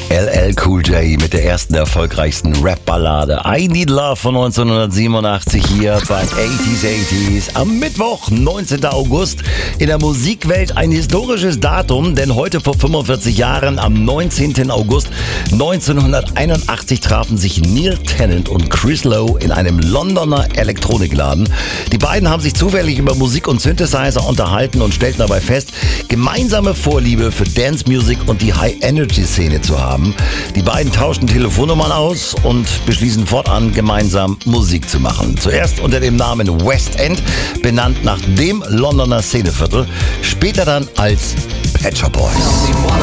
LL Cool J mit der ersten erfolgreichsten Rap-Ballade I Need Love von 1987 hier bei 80s am Mittwoch, 19. August. In der Musikwelt ein historisches Datum, denn heute vor 45 Jahren, am 19. August 1981, trafen sich Neil Tennant und Chris Lowe in einem Londoner Elektronikladen. Die beiden haben sich zufällig über Musik und Synthesizer unterhalten und stellten dabei fest, gemeinsame Vorliebe für Dance Music und die High-Energy-Szene zu haben. Die beiden tauschten Telefonnummern aus und beschließen fortan, gemeinsam Musik zu machen. Zuerst unter dem Namen West End, benannt nach dem Londoner Szeneviertel, später dann als Pet Shop Boys.